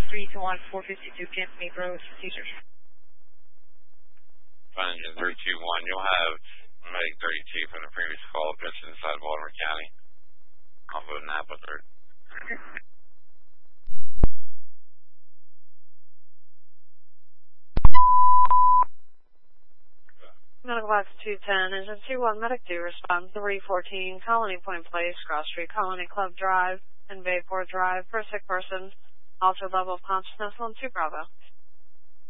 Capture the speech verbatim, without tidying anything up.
three two one, four fifty-two Camp Mead Road, seizures. Fine engine three two one, you'll have Medic thirty-two from the previous call just inside Baltimore County. Off of Napa third. Medical Box two ten, Engine two one, Medic two, response three fourteen, Colony Point Place, Cross Street, Colony Club Drive, and Bayport Drive, per sick person, altered level of consciousness on two Bravo.